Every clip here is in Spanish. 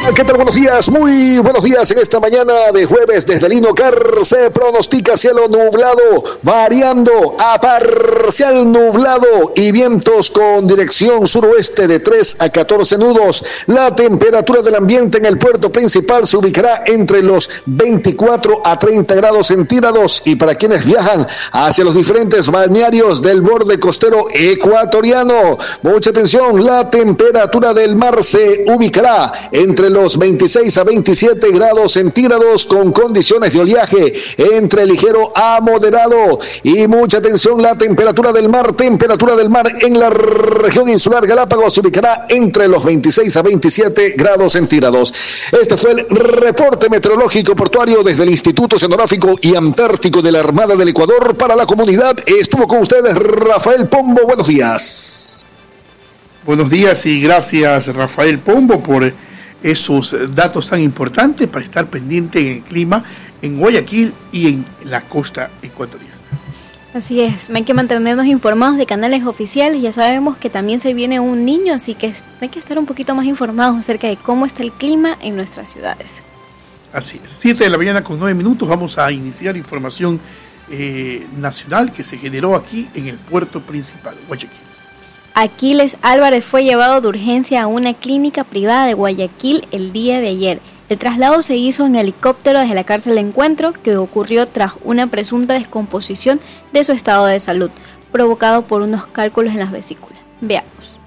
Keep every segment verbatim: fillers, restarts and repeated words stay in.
¿Qué tal? Buenos días, muy buenos días en esta mañana de jueves desde Linocar. Se pronostica cielo nublado, variando a parcial nublado y vientos con dirección suroeste de tres a catorce nudos. La temperatura del ambiente en el puerto principal se ubicará entre los veinticuatro a treinta grados centígrados, y para quienes viajan hacia los diferentes balnearios del borde costero ecuatoriano, mucha atención, la temperatura del mar se ubicará entre los veintiséis a veintisiete grados centígrados con condiciones de oleaje entre ligero a moderado. Y mucha atención, la temperatura del mar, temperatura del mar en la región insular Galápagos se ubicará entre los veintiséis a veintisiete grados centígrados. Este fue el reporte meteorológico portuario desde el Instituto Oceanográfico y Antártico de la Armada del Ecuador para la comunidad. Estuvo con ustedes Rafael Pombo. Buenos días. Buenos días y gracias, Rafael Pombo, por esos datos tan importantes para estar pendiente en el clima en Guayaquil y en la costa ecuatoriana. Así es, hay que mantenernos informados de canales oficiales. Ya sabemos que también se viene un niño, así que hay que estar un poquito más informados acerca de cómo está el clima en nuestras ciudades. Así es, siete de la mañana con nueve minutos, vamos a iniciar información eh, nacional que se generó aquí en el puerto principal, Guayaquil. Aquiles Álvarez fue llevado de urgencia a una clínica privada de Guayaquil el día de ayer. El traslado se hizo en helicóptero desde la cárcel de Encuentro, que ocurrió tras una presunta descomposición de su estado de salud, provocado por unos cálculos en las vesículas. Veamos.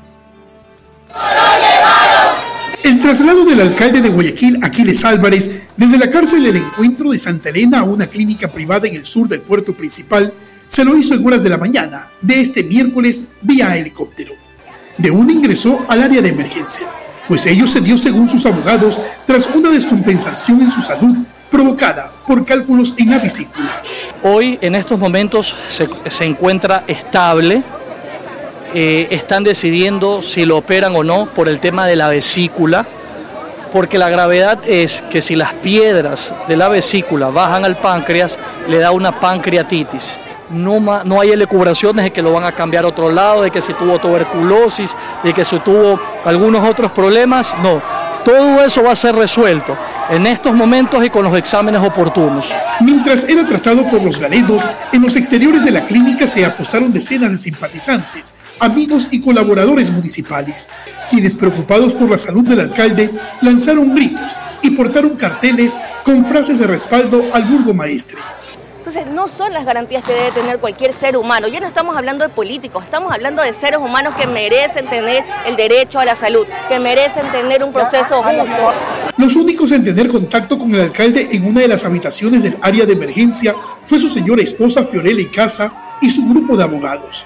El traslado del alcalde de Guayaquil, Aquiles Álvarez, desde la cárcel del Encuentro de Santa Elena a una clínica privada en el sur del puerto principal se lo hizo en horas de la mañana de este miércoles vía helicóptero. De una ingresó al área de emergencia, pues ello se dio según sus abogados tras una descompensación en su salud provocada por cálculos en la vesícula. Hoy en estos momentos se, se encuentra estable, eh, están decidiendo si lo operan o no por el tema de la vesícula, porque la gravedad es que si las piedras de la vesícula bajan al páncreas, le da una pancreatitis. No, no hay elucubraciones de que lo van a cambiar a otro lado, de que si tuvo tuberculosis, de que si tuvo algunos otros problemas, no. Todo eso va a ser resuelto en estos momentos y con los exámenes oportunos. Mientras era tratado por los galenos, en los exteriores de la clínica se apostaron decenas de simpatizantes, amigos y colaboradores municipales, quienes, preocupados por la salud del alcalde, lanzaron gritos y portaron carteles con frases de respaldo al burgomaestre. Entonces, no son las garantías que debe tener cualquier ser humano. Ya no estamos hablando de políticos, estamos hablando de seres humanos que merecen tener el derecho a la salud, que merecen tener un proceso justo. Los únicos en tener contacto con el alcalde en una de las habitaciones del área de emergencia fue su señora esposa Fiorella Icaza y su grupo de abogados.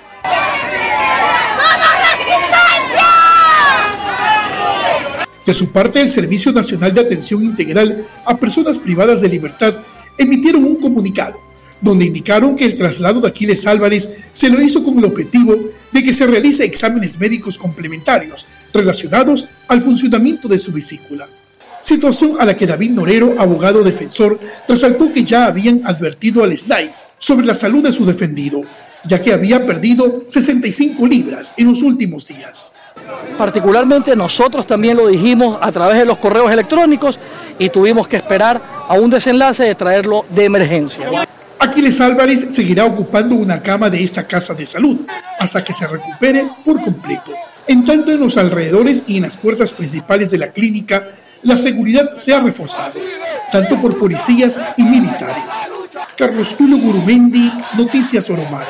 De su parte, el Servicio Nacional de Atención Integral a Personas Privadas de Libertad emitieron un comunicado donde indicaron que el traslado de Aquiles Álvarez se lo hizo con el objetivo de que se realice exámenes médicos complementarios relacionados al funcionamiento de su vesícula. Situación a la que David Norero, abogado defensor, resaltó que ya habían advertido al S N A I sobre la salud de su defendido, ya que había perdido sesenta y cinco libras en los últimos días. Particularmente nosotros también lo dijimos a través de los correos electrónicos y tuvimos que esperar a un desenlace de traerlo de emergencia. Aquiles Álvarez seguirá ocupando una cama de esta casa de salud hasta que se recupere por completo. En tanto, en los alrededores y en las puertas principales de la clínica, la seguridad se ha reforzado, tanto por policías y militares. Carlos Tulio Gurumendi, Noticias Oromar.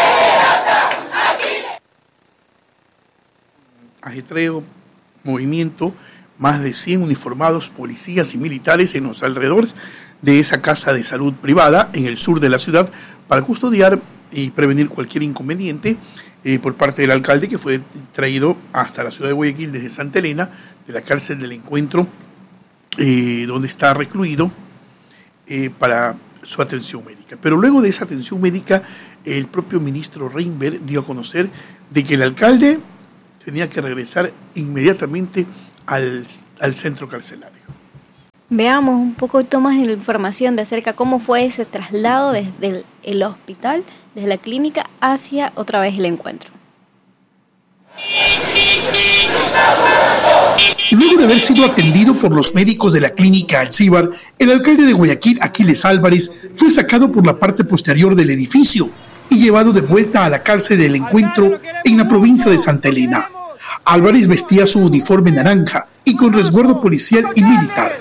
Ajetreo, movimiento, más de cien uniformados policías y militares en los alrededores de esa casa de salud privada en el sur de la ciudad para custodiar y prevenir cualquier inconveniente eh, por parte del alcalde, que fue traído hasta la ciudad de Guayaquil desde Santa Elena, de la cárcel del Encuentro, eh, donde está recluido eh, para su atención médica. Pero luego de esa atención médica, el propio ministro Reinberg dio a conocer de que el alcalde tenía que regresar inmediatamente al, al centro carcelario. Veamos un poquito más de información de acerca cómo fue ese traslado desde el, el hospital, desde la clínica, hacia otra vez el Encuentro. Luego de haber sido atendido por los médicos de la clínica Alcíbar, el alcalde de Guayaquil, Aquiles Álvarez, fue sacado por la parte posterior del edificio y llevado de vuelta a la cárcel del Encuentro en la provincia de Santa Elena. Álvarez vestía su uniforme naranja y con resguardo policial y militar.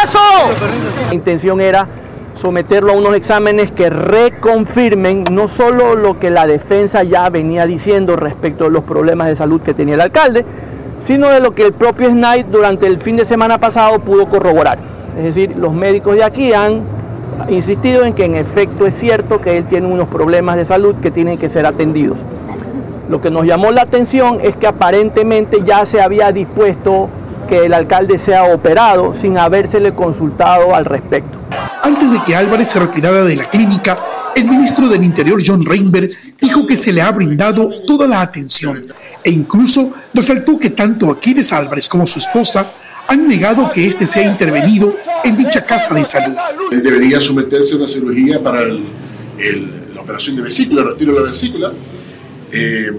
La intención era someterlo a unos exámenes que reconfirmen no solo lo que la defensa ya venía diciendo respecto a los problemas de salud que tenía el alcalde, sino de lo que el propio Snide durante el fin de semana pasado pudo corroborar. Es decir, los médicos de aquí han insistido en que en efecto es cierto que él tiene unos problemas de salud que tienen que ser atendidos. Lo que nos llamó la atención es que aparentemente ya se había dispuesto que el alcalde sea operado sin habérsele consultado al respecto. Antes de que Álvarez se retirara de la clínica, el ministro del Interior, John Reinberg, dijo que se le ha brindado toda la atención e incluso resaltó que tanto Aquiles Álvarez como su esposa han negado que éste sea intervenido en dicha casa de salud. Él debería someterse a una cirugía para el, el, la operación de vesícula, el retiro de la vesícula. Eh,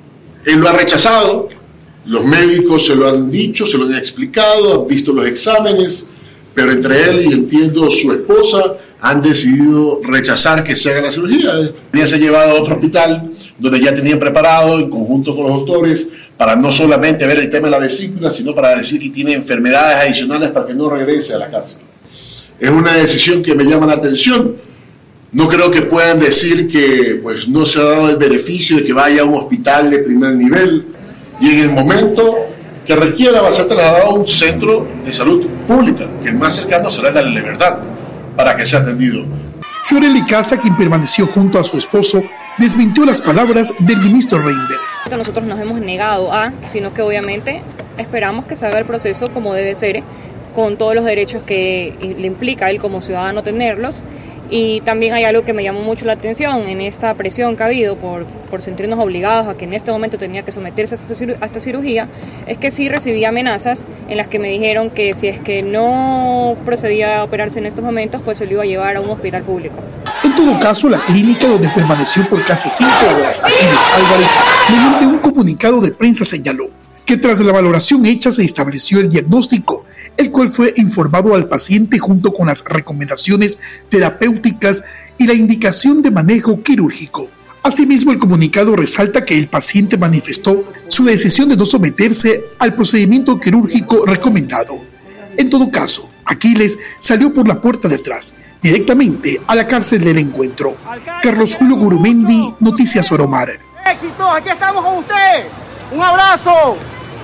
él lo ha rechazado, los médicos se lo han dicho, se lo han explicado, han visto los exámenes, pero entre él y entiendo su esposa han decidido rechazar que se haga la cirugía. Ya se ha llevado a otro hospital donde ya tenían preparado en conjunto con los doctores para no solamente ver el tema de la vesícula, sino para decir que tiene enfermedades adicionales para que no regrese a la cárcel. Es una decisión que me llama la atención. No creo que puedan decir que pues, no se ha dado el beneficio de que vaya a un hospital de primer nivel y en el momento que requiera va a ser trasladado a un centro de salud pública, que el más cercano será el de la Libertad, para que sea atendido. Fiorelli Casa, quien permaneció junto a su esposo, desmintió las palabras del ministro Reinberg. Nosotros nos hemos negado a, sino que obviamente esperamos que se haga el proceso como debe ser, con todos los derechos que le implica a él como ciudadano tenerlos. Y también hay algo que me llamó mucho la atención en esta presión que ha habido por, por sentirnos obligados a que en este momento tenía que someterse a esta cirugía, es que sí recibí amenazas en las que me dijeron que si es que no procedía a operarse en estos momentos, pues se lo iba a llevar a un hospital público. En todo caso, la clínica donde permaneció por casi cinco horas Aquiles Álvarez, mediante un comunicado de prensa señaló que tras la valoración hecha se estableció el diagnóstico, el cual fue informado al paciente junto con las recomendaciones terapéuticas y la indicación de manejo quirúrgico. Asimismo, el comunicado resalta que el paciente manifestó su decisión de no someterse al procedimiento quirúrgico recomendado. En todo caso, Aquiles salió por la puerta de atrás, directamente a la cárcel del Encuentro. Carlos Julio Gurumendi, Noticias Oromar. ¡Éxito! ¡Aquí estamos con usted! ¡Un abrazo!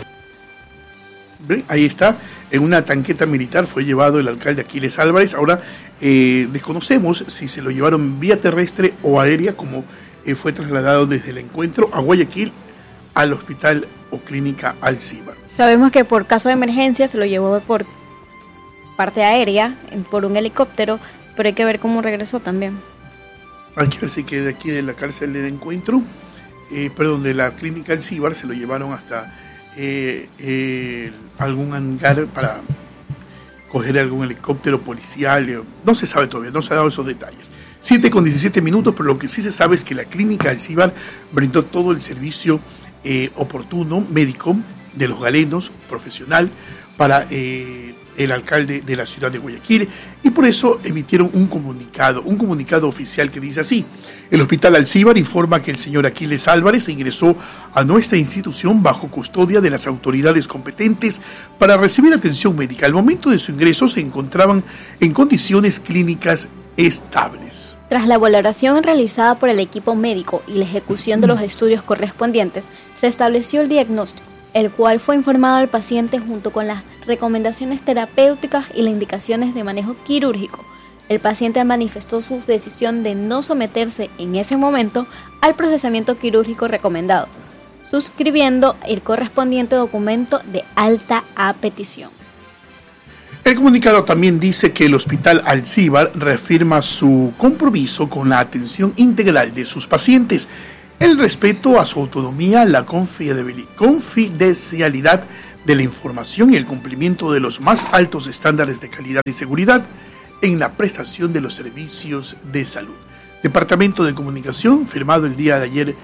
¿Ven? Ahí está. En una tanqueta militar fue llevado el alcalde Aquiles Álvarez. Ahora eh, desconocemos si se lo llevaron vía terrestre o aérea, como eh, fue trasladado desde el Encuentro a Guayaquil al hospital o clínica Alcíbar. Sabemos que por caso de emergencia se lo llevó por parte aérea, por un helicóptero, pero hay que ver cómo regresó también. Hay que ver si que de aquí de la cárcel del Encuentro, eh, perdón, de la clínica Alcíbar, se lo llevaron hasta eh, eh, algún hangar para coger algún helicóptero policial. Eh, no se sabe todavía, no se ha dado esos detalles. siete con diecisiete minutos, pero lo que sí se sabe es que la clínica Alcíbar brindó todo el servicio eh, oportuno, médico, de los galenos, profesional, para eh, el alcalde de la ciudad de Guayaquil, y por eso emitieron un comunicado, un comunicado oficial que dice así: el Hospital Alcíbar informa que el señor Aquiles Álvarez ingresó a nuestra institución bajo custodia de las autoridades competentes para recibir atención médica. Al momento de su ingreso se encontraban en condiciones clínicas estables. Tras la valoración realizada por el equipo médico y la ejecución de los estudios correspondientes, se estableció el diagnóstico, el cual fue informado al paciente junto con las recomendaciones terapéuticas y las indicaciones de manejo quirúrgico. El paciente manifestó su decisión de no someterse en ese momento al procesamiento quirúrgico recomendado, suscribiendo el correspondiente documento de alta a petición. El comunicado también dice que el Hospital Alcíbar reafirma su compromiso con la atención integral de sus pacientes, el respeto a su autonomía, la confidencialidad de la información y el cumplimiento de los más altos estándares de calidad y seguridad en la prestación de los servicios de salud. Departamento de Comunicación, firmado el día de ayer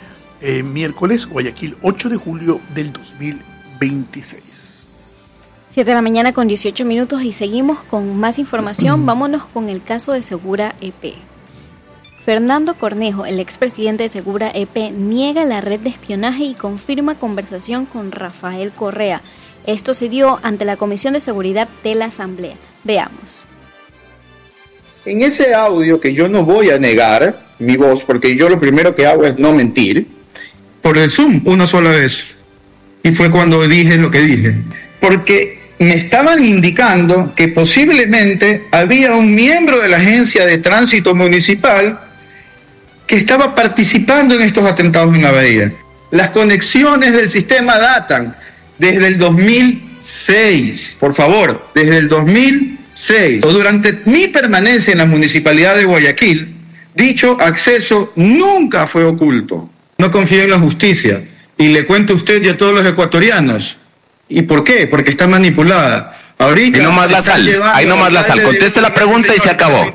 eh, miércoles, Guayaquil, ocho de julio del dos mil veintiséis. siete de la mañana con dieciocho minutos y seguimos con más información. Vámonos con el caso de Segura E P. Fernando Cornejo, el expresidente de Segura E P, niega la red de espionaje y confirma conversación con Rafael Correa. Esto se dio ante la Comisión de Seguridad de la Asamblea. Veamos. En ese audio, que yo no voy a negar mi voz, porque yo lo primero que hago es no mentir, por el Zoom una sola vez, y fue cuando dije lo que dije, porque me estaban indicando que posiblemente había un miembro de la Agencia de Tránsito Municipal que estaba participando en estos atentados en la bahía. Las conexiones del sistema datan desde el dos mil seis, por favor, desde el dos mil seis. Durante mi permanencia en la Municipalidad de Guayaquil, dicho acceso nunca fue oculto. No confío en la justicia. Y le cuento a usted y a todos los ecuatorianos. ¿Y por qué? Porque está manipulada. Ahorita ahí nomás la sal, ahí nomás la sal. Conteste la pregunta y se acabó.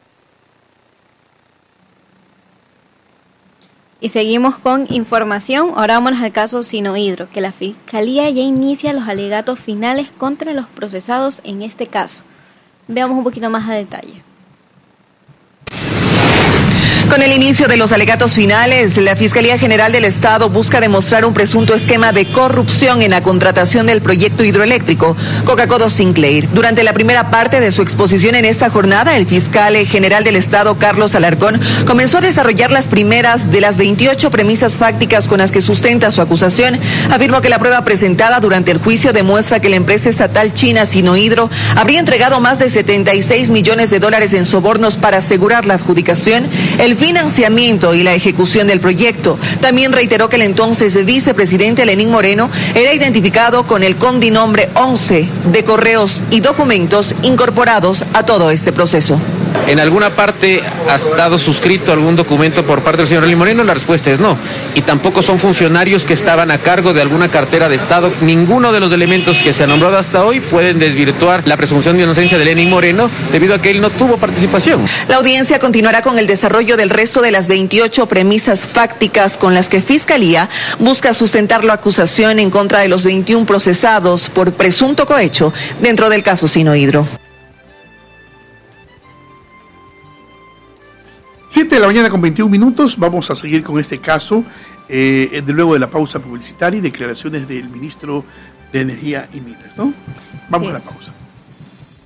Y seguimos con información. Ahora vámonos al caso Sinohidro, que la Fiscalía ya inicia los alegatos finales contra los procesados en este caso. Veamos un poquito más a detalle. Con el inicio de los alegatos finales, la Fiscalía General del Estado busca demostrar un presunto esquema de corrupción en la contratación del proyecto hidroeléctrico Coca-Codo Sinclair. Durante la primera parte de su exposición en esta jornada, el fiscal general del Estado, Carlos Alarcón, comenzó a desarrollar las primeras de las veintiocho premisas fácticas con las que sustenta su acusación. Afirmó que la prueba presentada durante el juicio demuestra que la empresa estatal china Sinohidro habría entregado más de setenta y seis millones de dólares en sobornos para asegurar la adjudicación, el financiamiento y la ejecución del proyecto. También reiteró que el entonces vicepresidente Lenín Moreno era identificado con el condinombre once de correos y documentos incorporados a todo este proceso. ¿En alguna parte ha estado suscrito algún documento por parte del señor Lenín Moreno? La respuesta es no. Y tampoco son funcionarios que estaban a cargo de alguna cartera de Estado. Ninguno de los elementos que se han nombrado hasta hoy pueden desvirtuar la presunción de inocencia de Lenín Moreno debido a que él no tuvo participación. La audiencia continuará con el desarrollo del resto de las veintiocho premisas fácticas con las que Fiscalía busca sustentar la acusación en contra de los veintiún procesados por presunto cohecho dentro del caso Sinohidro. siete de la mañana con veintiún minutos, vamos a seguir con este caso, eh, de luego de la pausa publicitaria y declaraciones del ministro de Energía y Minas, ¿no? Vamos sí. a la pausa.